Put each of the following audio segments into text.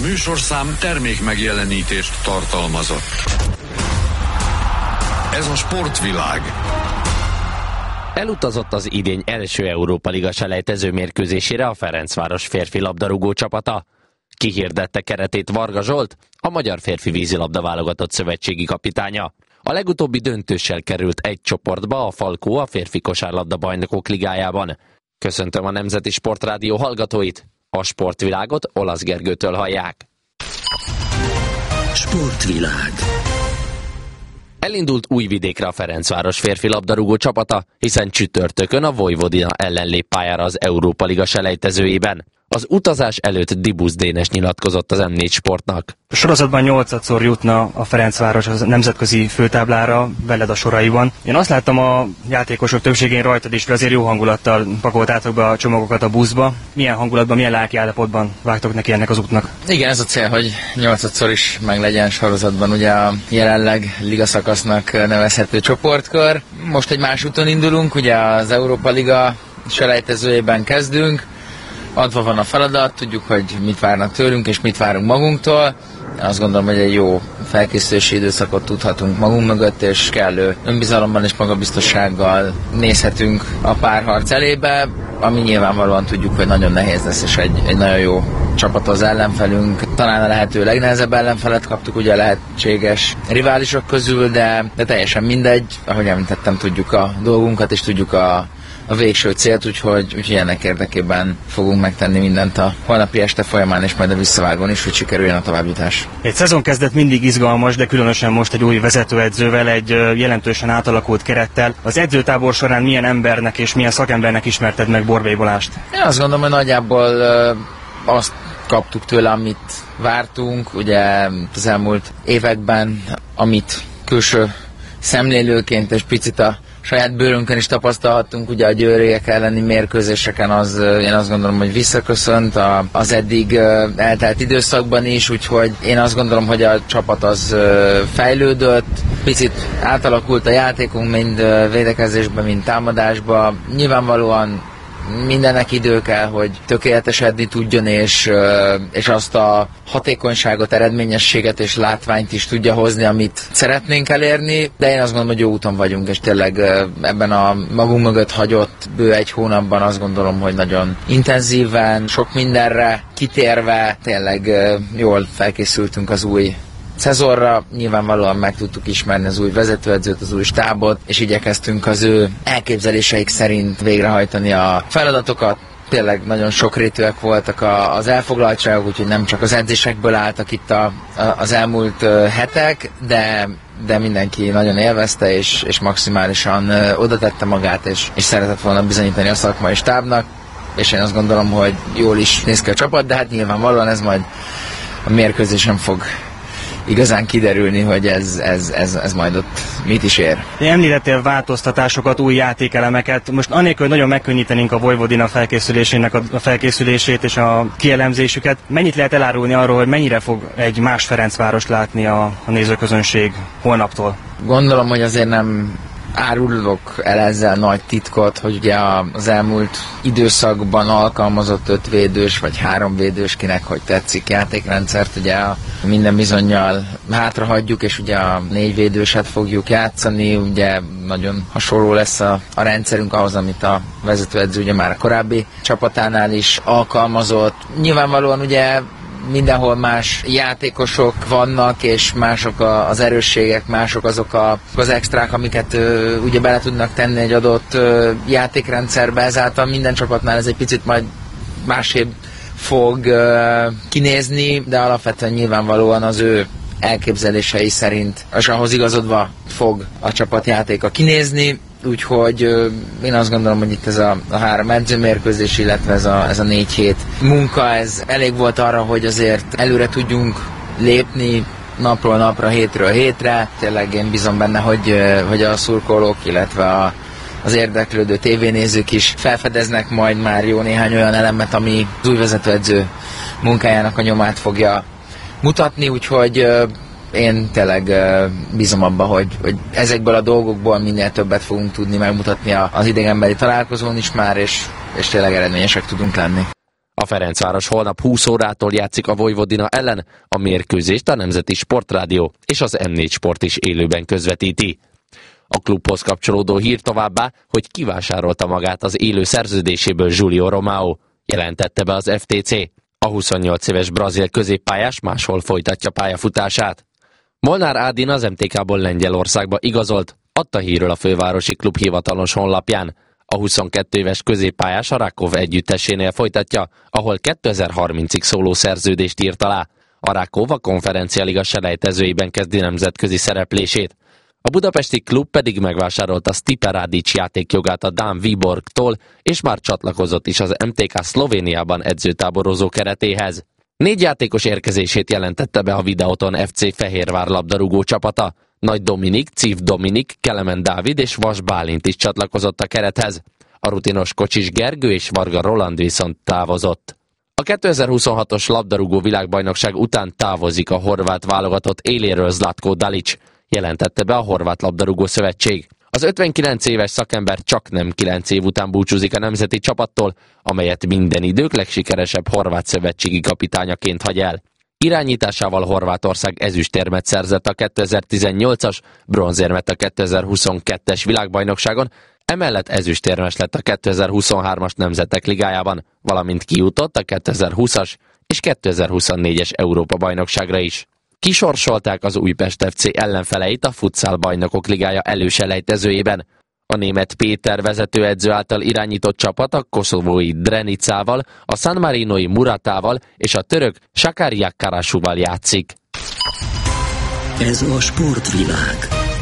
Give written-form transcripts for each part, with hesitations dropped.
műsorszám termék megjelenítést tartalmazott. Ez a sportvilág. Elutazott az idény első Európa Liga selejtező mérkőzésére a Ferencváros férfi labdarúgó csapata. Kihirdette keretét Varga Zsolt, a magyar férfi vízilabda válogatott szövetségi kapitánya. A legutóbbi döntőssel került egy csoportba a Falkó a férfi kosárlabda bajnokok ligájában. Köszöntöm a Nemzeti Sportrádió hallgatóit! A sportvilágot Olasz Gergőtől hallják. Sportvilág. Elindult Újvidékre a Ferencváros férfi labdarúgó csapata, hiszen csütörtökön a Vojvodina ellen lép pályára az Európa Liga selejtezőjében. Az utazás előtt Dibusz Dénes nyilatkozott az M4 Sportnak. A sorozatban 8-szor jutna a Ferencváros a nemzetközi főtáblára, veled a soraiban. Én azt láttam a játékosok többségén rajtad is, azért jó hangulattal pakoltátok be a csomagokat a buszba. Milyen hangulatban, milyen lelkiállapotban vágtok neki ennek az útnak? Igen, ez a cél, hogy 8-szor is meg legyen sorozatban ugye a jelenleg ligaszakasznak nevezhető csoportkör. Most egy más úton indulunk, ugye az Európa Liga selejtezőjében kezdünk. Adva van a feladat, tudjuk, hogy mit várnak tőlünk, és mit várunk magunktól. Én azt gondolom, hogy egy jó felkészülési időszakot tudhatunk magunk mögött, és kellő önbizalommal és magabiztossággal nézhetünk a párharc elébe, ami nyilvánvalóan tudjuk, hogy nagyon nehéz lesz, és egy nagyon jó csapat az ellenfelünk. Talán a lehető legnehezebb ellenfelet kaptuk ugye a lehetséges riválisok közül, de teljesen mindegy. Ahogy említettem, tudjuk a dolgunkat, és tudjuk a végső célt, úgyhogy ennek érdekében fogunk megtenni mindent a holnapi este folyamán, és majd a visszavágón is, hogy sikerüljön a továbbjutás. Egy szezon kezdet mindig izgalmas, de különösen most egy új vezetőedzővel, egy jelentősen átalakult kerettel. Az edzőtábor során milyen embernek és milyen szakembernek ismerted meg Borbély Balást? Én azt gondolom, hogy nagyjából azt kaptuk tőle, amit vártunk, ugye az elmúlt években, amit külső szemlélőként és picit a saját bőrünkön is tapasztalhattunk, ugye a győriek elleni mérkőzéseken, az én azt gondolom, hogy visszaköszönt az eddig eltelt időszakban is, úgyhogy én azt gondolom, hogy a csapat az fejlődött, picit átalakult a játékunk, mind védekezésben, mind támadásban. Nyilvánvalóan mindennek idő kell, hogy tökéletesedni tudjon, és azt a hatékonyságot, eredményességet és látványt is tudja hozni, amit szeretnénk elérni, de én azt gondolom, hogy jó úton vagyunk, és tényleg ebben a magunk mögött hagyott bő egy hónapban azt gondolom, hogy nagyon intenzíven, sok mindenre kitérve, tényleg jól felkészültünk az új szezonra. Nyilvánvalóan meg tudtuk ismerni az új vezetőedzőt, az új stábot, és igyekeztünk az ő elképzeléseik szerint végrehajtani a feladatokat. Tényleg nagyon sokrétűek voltak az elfoglaltságok, úgyhogy nem csak az edzésekből álltak itt az elmúlt hetek, de mindenki nagyon élvezte, és maximálisan oda tette magát, és szeretett volna bizonyítani a szakmai stábnak, és én azt gondolom, hogy jól is néz ki a csapat, de hát nyilvánvalóan ez majd a mérkőzésen fog igazán kiderülni, hogy ez majd ott mit is ér. Említettél változtatásokat, új játékelemeket. Most anélkül, hogy nagyon megkönnyítenénk a Vojvodina felkészülésének a felkészülését és a kielemzésüket, mennyit lehet elárulni arról, hogy mennyire fog egy más Ferencvárost látni a nézőközönség holnaptól? Gondolom, hogy azért nem árulok el ezzel nagy titkot, hogy ugye az elmúlt időszakban alkalmazott 5 védős vagy 3 védős, kinek hogy tetszik játékrendszert, ugye minden bizonnyal hátrahagyjuk, és ugye a 4 védőset fogjuk játszani, ugye nagyon hasonló lesz a rendszerünk ahhoz, amit a vezetőedző ugye már a korábbi csapatánál is alkalmazott. Nyilvánvalóan ugye mindenhol más játékosok vannak, és mások az erősségek, mások azok az extrák, amiket ugye bele tudnak tenni egy adott játékrendszerbe, ezáltal minden csapatnál ez egy picit majd másképp fog kinézni, de alapvetően nyilvánvalóan az ő elképzelései szerint, és ahhoz igazodva fog a csapatjátéka kinézni, úgyhogy én azt gondolom, hogy itt ez a 3 edzőmérkőzés, illetve ez a 4 hét munka, ez elég volt arra, hogy azért előre tudjunk lépni napról napra, hétről hétre. Tényleg én bízom benne, hogy a szurkolók, illetve az érdeklődő tévénézők is felfedeznek majd már jó néhány olyan elemet, ami az új vezetőedző munkájának a nyomát fogja mutatni, úgyhogy én tényleg bízom abba, hogy ezekből a dolgokból minél többet fogunk tudni megmutatni az idegenbeli találkozón is már, és tényleg eredményesek tudunk lenni. A Ferencváros holnap 20 órától játszik a Vojvodina ellen, a mérkőzést a Nemzeti Sportrádió és az M4 Sport is élőben közvetíti. A klubhoz kapcsolódó hír továbbá, hogy kivásárolta magát az élő szerződéséből Julio Romao, jelentette be az FTC. A 28 éves brazil középpályás máshol folytatja pályafutását. Molnár Ádin az MTK-ból Lengyelországba igazolt, adta hírről a fővárosi klub hivatalos honlapján. A 22 éves középpályás a Rakov együttesénél folytatja, ahol 2030-ig szóló szerződést írt alá. A Rakov a Konferencialiga selejtezőiben kezdi nemzetközi szereplését. A budapesti klub pedig megvásárolta Stipe Radic játékjogát a dán Viborgtól, és már csatlakozott is az MTK Szlovéniában edzőtáborozó keretéhez. 4 játékos érkezését jelentette be a Videoton FC Fehérvár labdarúgó csapata. Nagy Dominik, Civ Dominik, Kelemen Dávid és Vas Bálint is csatlakozott a kerethez. A rutinos Kocsis Gergő és Varga Roland viszont távozott. A 2026-os labdarúgó világbajnokság után távozik a horvát válogatott éléről Zlatko Dalic, jelentette be a Horvát Labdarúgó Szövetség. Az 59 éves szakember csak nem 9 év után búcsúzik a nemzeti csapattól, amelyet minden idők legsikeresebb horvát szövetségi kapitányaként hagy el. Irányításával Horvátország ezüstérmet szerzett a 2018-as, bronzérmet a 2022-es világbajnokságon, emellett ezüstérmes lett a 2023-as Nemzetek Ligájában, valamint kijutott a 2020-as és 2024-es Európa-bajnokságra is. Kisorsolták az Újpest FC ellenfeleit a Futsal Bajnokok Ligája előselejtezőjében. A német Péter vezetőedző által irányított csapat a koszovói Drenicával, a San Marinoi Muratával és a török Sakarya Karasuval játszik. Ez a sportvilág.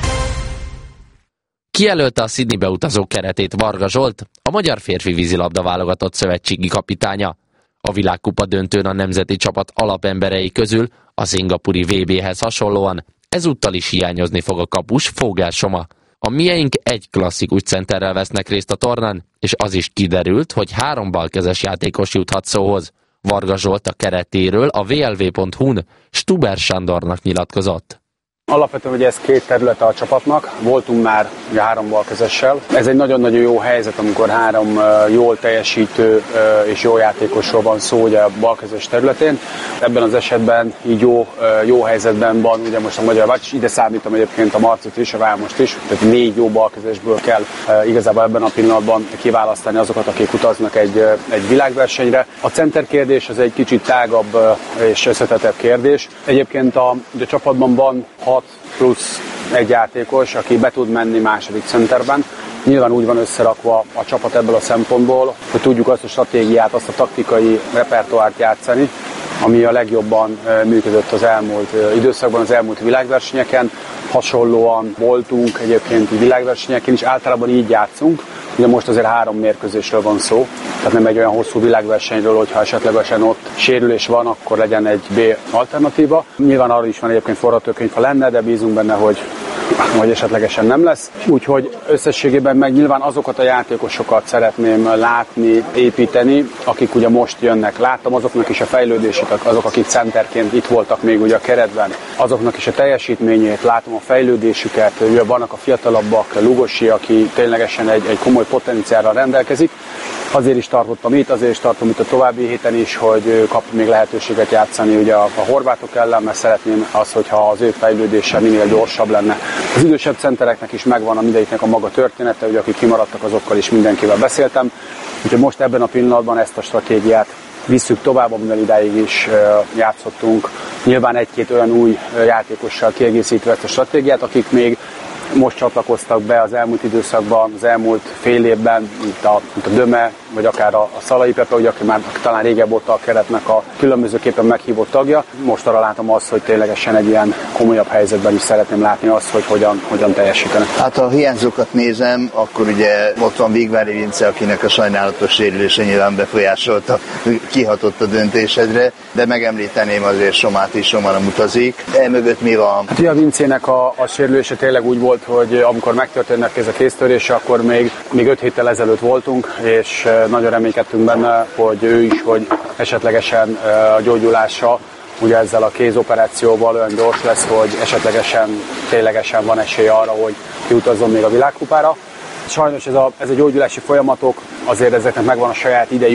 Kijelölte a Sydneybe utazó keretét Varga Zsolt, a magyar férfi vízilabda válogatott szövetségi kapitánya. A világkupa döntőn a nemzeti csapat alapemberei közül a szingapúri VB-hez hasonlóan ezúttal is hiányozni fog a kapus Fogel Soma. A mieink egy klasszikus centerrel vesznek részt a tornán, és az is kiderült, hogy 3 balkezes játékos juthat szóhoz. Varga Zsolt a keretéről a vlv.hu-n Stuber Sándornak nyilatkozott. Alapvetően ugye ez 2 területe a csapatnak, voltunk már ugye 3 balkezessel. Ez egy nagyon-nagyon jó helyzet, amikor 3 jól teljesítő és jó játékosról van szó ugye a balkezes területén. Ebben az esetben így jó helyzetben van ugye most a magyar vács, ide számítom egyébként a Marcit is, a Vámost is, tehát 4 jó balkezesből kell igazából ebben a pillanatban kiválasztani azokat, akik utaznak egy világversenyre. A center kérdés az egy kicsit tágabb és összetettebb kérdés. Egyébként a csapatban van 6 plusz egy játékos, aki be tud menni második centerben. Nyilván úgy van összerakva a csapat ebből a szempontból, hogy tudjuk azt a stratégiát, azt a taktikai repertoárt játszani, ami a legjobban működött az elmúlt időszakban, az elmúlt világversenyeken. Hasonlóan voltunk egyébként világversenyeken is, általában így játszunk. Ugye most azért 3 mérkőzésről van szó, tehát nem egy olyan hosszú világversenyről, hogyha esetlegesen ott sérülés van, akkor legyen egy B alternatíva. Nyilván arra is van egyébként forgatókönyv, ha lenne, de bízunk benne, hogy esetlegesen nem lesz. Úgyhogy összességében meg nyilván azokat a játékosokat szeretném látni, építeni, akik ugye most jönnek. Láttam azoknak is a fejlődését, azok, akik centerként itt voltak még ugye a keretben, azoknak is a teljesítményét, látom a fejlődésüket, ugye vannak a fiatalabbak, Lugosi, aki ténylegesen egy komoly potenciálral rendelkezik. Azért is tartottam itt, azért is tartom itt a további héten is, hogy kap még lehetőséget játszani ugye a horvátok ellen, mert szeretném azt, hogyha az ő fejlődése minél gyorsabb lenne. Az idősebb centereknek is megvan a mindegyiknek a maga története, ugye akik kimaradtak, azokkal is mindenkivel beszéltem. Úgyhogy most ebben a pillanatban ezt a stratégiát visszük tovább, amivel idáig is játszottunk. Nyilván 1-2 olyan új játékossal kiegészítve ezt a stratégiát, akik még most csatlakoztak be az elmúlt időszakban, az elmúlt fél évben, mint a Döme, vagy akár a Szalai Pepe, ugye, aki már talán régebb óta a keretnek a különbözőképpen meghívott tagja. Most arra látom azt, hogy ténylegesen egy ilyen komolyabb helyzetben is szeretném látni azt, hogy hogyan teljesítenek. Hát ha a hiányzókat nézem, akkor ugye ott van Vigvári Vince, akinek a sajnálatos sérülése nyilván befolyásolta, kihatott a döntésedre, de megemlíteném azért Somát is, Soma nem utazik. Emögött mi van? Hát ugye a Vincének a sérülése tényleg úgy volt, hogy amikor megtörténnek ez a kéztörése, akkor még 5 héttel ezelőtt voltunk, és nagyon reménykedtünk benne, hogy ő is, hogy esetlegesen a gyógyulása ugye ezzel a kézoperációval olyan gyors lesz, hogy esetlegesen ténylegesen van esély arra, hogy kiutazzon még a világkupára. Sajnos ez a gyógyulási folyamatok, azért ezeknek megvan a saját idejük,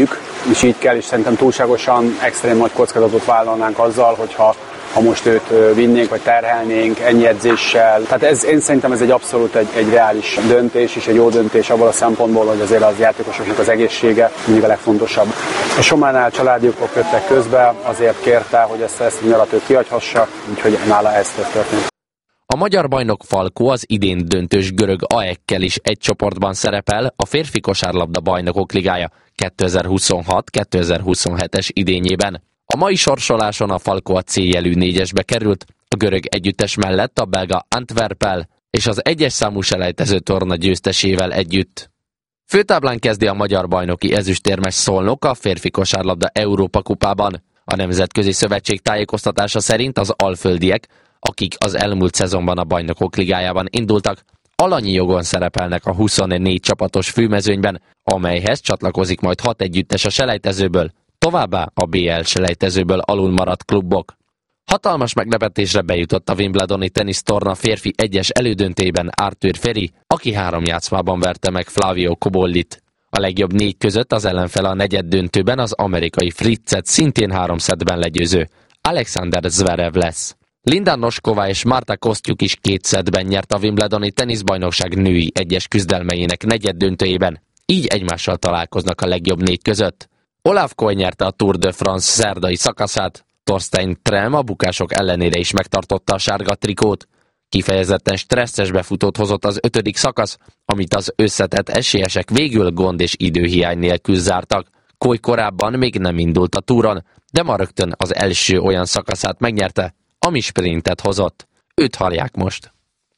és így kell, és szerintem túlságosan extrém nagy kockázatot vállalnánk azzal, hogyha most őt vinnénk, vagy terhelnénk ennyi edzéssel. Tehát én szerintem ez egy abszolút egy reális döntés, és egy jó döntés abból a szempontból, hogy azért az játékosoknak az egészsége mindig a legfontosabb. A Sománál családi okok jöttek közbe, azért kérte, hogy ezt a nyarat ő kihagyhassa, úgyhogy nála ez történt. A magyar bajnok Falkó az idén döntős görög AEK-kel is egy csoportban szerepel a férfi kosárlabda bajnokok ligája 2026-2027-es idényében. A mai sorsoláson a Falkó a C-jelű 4-esbe került, a görög együttes mellett a belga Antwerppel és az 1-es számú selejtező torna győztesével együtt. Főtáblán kezdi a magyar bajnoki ezüstérmes Szolnok a férfi kosárlabda Európa kupában. A Nemzetközi Szövetség tájékoztatása szerint az alföldiek, akik az elmúlt szezonban a bajnokok ligájában indultak, alanyi jogon szerepelnek a 24 csapatos főmezőnyben, amelyhez csatlakozik majd 6 együttes a selejtezőből, továbbá a BL selejtezőből alul maradt klubok. Hatalmas meglepetésre bejutott a Wimbledoni tenisztorna férfi 1-es elődöntében Arthur Feri, aki 3 játszmában verte meg Flavio Cobollit. A legjobb 4 között az ellenfele a negyeddöntőben az amerikai Fritzet szintén 3 szettben legyőző Alexander Zverev lesz. Linda Noskova és Marta Kostyuk is 2 szettben nyert a Wimbledoni teniszbajnokság női 1-es küzdelmeinek negyeddöntőjében, így egymással találkoznak a legjobb 4 között. Olaf Koly nyerte a Tour de France szerdai szakaszát, Torstein Trem a bukások ellenére is megtartotta a sárga trikót. Kifejezetten stresszes befutót hozott az 5. szakasz, amit az összetett esélyesek végül gond és időhiány nélkül zártak. Koly korábban még nem indult a túron, de ma rögtön az első olyan szakaszát megnyerte, ami sprintet hozott. Őt hallják most.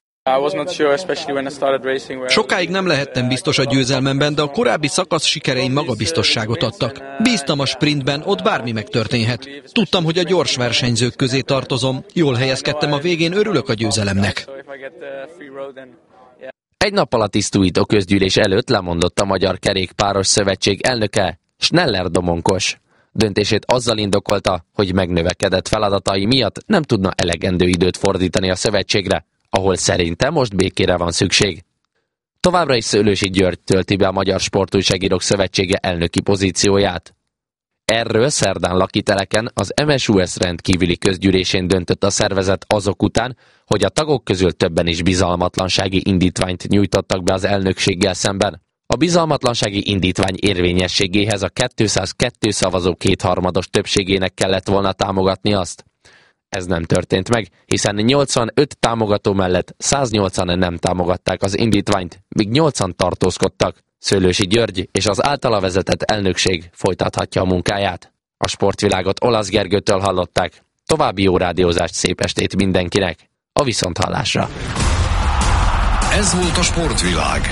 Sokáig nem lehettem biztos a győzelmemben, de a korábbi szakasz sikereim magabiztosságot adtak. Bíztam a sprintben, ott bármi megtörténhet. Tudtam, hogy a gyors versenyzők közé tartozom. Jól helyezkedtem a végén, örülök a győzelemnek. Egy nappal a tisztújító közgyűlés előtt lemondott a Magyar Kerékpáros Szövetség elnöke, Schneller Domonkos. Döntését azzal indokolta, hogy megnövekedett feladatai miatt nem tudna elegendő időt fordítani a szövetségre, ahol szerinte most békére van szükség. Továbbra is Szőlősi György tölti be a Magyar Sportújságírók Szövetsége elnöki pozícióját. Erről szerdán Lakiteleken az MSUS rendkívüli közgyűlésén döntött a szervezet azok után, hogy a tagok közül többen is bizalmatlansági indítványt nyújtottak be az elnökséggel szemben. A bizalmatlansági indítvány érvényességéhez a 202 szavazó kétharmados többségének kellett volna támogatni azt. Ez nem történt meg, hiszen 85 támogató mellett 180 nem támogatták az indítványt, míg 8-an tartózkodtak. Szőlősi György és az általa vezetett elnökség folytathatja a munkáját. A sportvilágot Olasz Gergőtől hallották. További jó rádiózást, szép estét mindenkinek. A viszonthallásra. Ez volt a Sportvilág.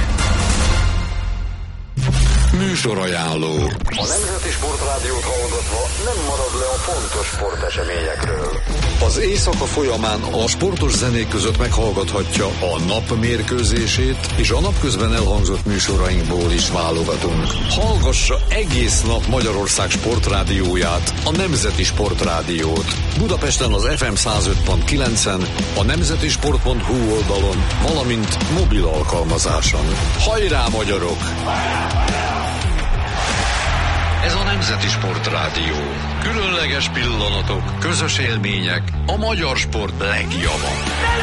Műsorajánló. A Nemzeti Sportrádiót hallgatva nem marad le a fontos sporteseményekről. Az éjszaka folyamán a sportos zenék között meghallgathatja a nap mérkőzését, és a napközben elhangzott műsorainkból is válogatunk. Hallgassa egész nap Magyarország sportrádióját, a Nemzeti Sportrádiót. Budapesten az FM 105.9-en, a nemzetisport.hu oldalon, valamint mobil alkalmazáson. Hajrá, magyarok! Ez a Nemzeti Sportrádió. Különleges pillanatok, közös élmények, a magyar sport legjava.